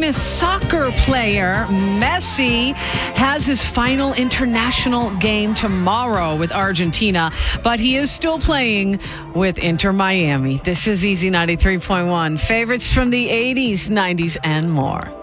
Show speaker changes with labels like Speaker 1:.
Speaker 1: famous soccer player, Messi, has his final international game tomorrow with Argentina, but he is still playing with Inter Miami. This is Easy 93.1. Favorites from the 80s, 90s, and more.